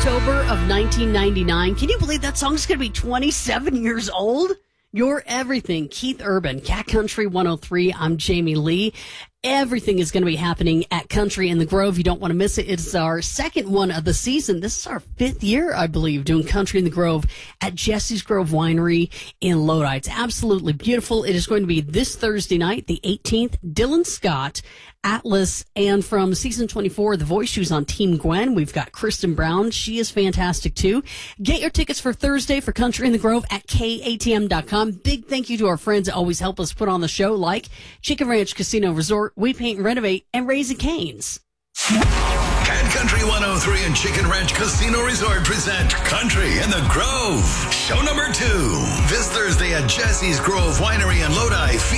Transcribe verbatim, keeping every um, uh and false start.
October of nineteen ninety-nine. Can you believe that song's going to be twenty-seven years old? You're Everything. Keith Urban, Cat Country one oh three. I'm Jamie Lee. Everything is going to be happening at Country in the Grove. You don't want to miss it. It's our second one of the season. This is our fifth year, I believe, doing Country in the Grove at Jesse's Grove Winery in Lodi. It's absolutely beautiful. It is going to be this Thursday night, the eighteenth. Dylan Scott, Atlas, and from season twenty-four, The Voice, she was on Team Gwen. We've got Kristen Brown. She is fantastic, too. Get your tickets for Thursday for Country in the Grove at K A T M dot com. Big thank you to our friends that always help us put on the show, like Chicken Ranch Casino Resort, We Paint and Renovate, and Raising Cane's. Cat Country one oh three and Chicken Ranch Casino Resort present Country in the Grove. Show number two. This Thursday at Jesse's Grove Winery in Lodi.